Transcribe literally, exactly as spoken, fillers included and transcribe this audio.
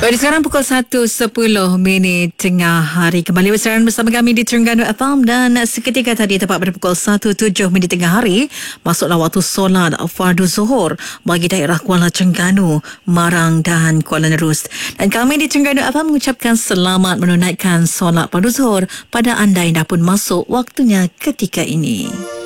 Baik, sekarang pukul satu sepuluh minit tengah hari. Kembali bersiaran bersama kami di Terengganu F M, dan seketika tadi tepat pada pukul satu tujuh minit tengah hari masuklah waktu solat fardu zuhur bagi daerah Kuala Terengganu, Marang dan Kuala Nerus. Dan kami di Terengganu F M mengucapkan selamat menunaikan solat fardu zuhur pada anda yang dah pun masuk waktunya ketika ini.